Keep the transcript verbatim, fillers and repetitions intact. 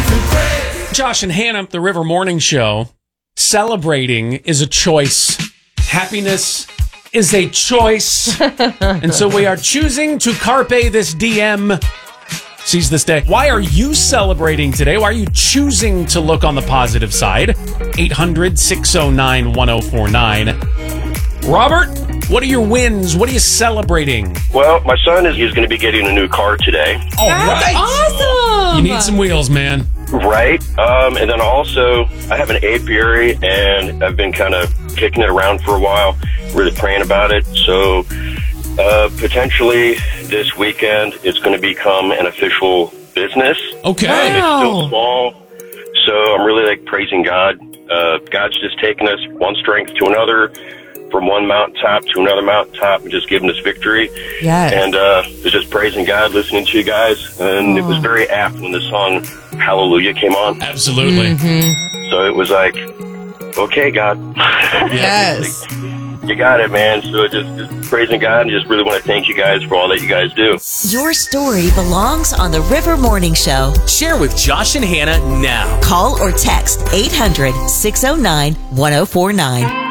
Josh and Hannah, the River Morning Show. Celebrating is a choice. Happiness is a choice. And so we are choosing to carpe this D M. Seize this day. Why are you celebrating today? Why are you choosing to look on the positive side? eight hundred, six oh nine, one oh four nine. Robert, what are your wins? What are you celebrating? Well, my son is, is going to be getting a new car today. All right. Awesome. You need some wheels, man. Right. Um, and then also, I have an apiary, and I've been kind of kicking it around for a while, really praying about it. So uh, potentially this weekend, it's going to become an official business. Okay. Um, it's Wow. still small. So I'm really like praising God. Uh, God's just taking us one strength to another, from one mountaintop to another mountaintop, and just giving us victory. Yes. And uh, was just praising God, listening to you guys, and it was very apt when the song Hallelujah came on. Absolutely. Mm-hmm. So it was like, okay, God. Yes. You got it, man. So just, just praising God, and just really want to thank you guys for all that you guys do. Your story belongs on the River Morning Show. Share with Josh and Hannah now. Call or text eight hundred, six oh nine, one oh four nine.